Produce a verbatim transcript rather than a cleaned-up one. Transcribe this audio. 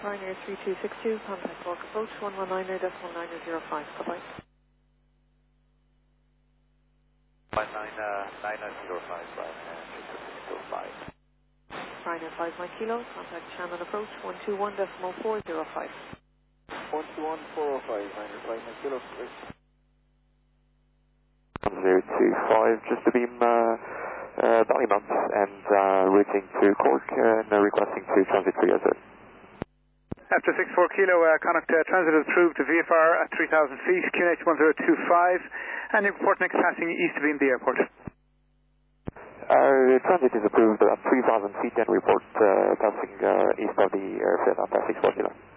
Ryanair three two six two, contact Walk approach one one nine decimal nine zero five. Bye-bye. one nine nine zero five, Ryanair three two six two five. Ryanair five nine kilo, contact Shannon approach one two one decimal four zero five. one two one four zero five, Ryanair five nine kilo. one zero two five, just to beam uh, uh, Ballymount and uh, routing to Cork and uh, requesting to transit three as well. After six four kilo, uh, Connacht uh, transit is approved to V F R at three thousand feet, Q N H one zero two five, and you report next passing east of the airport. Uh, transit is approved at three thousand feet and report uh, passing uh, east of the airfield after six four kilo.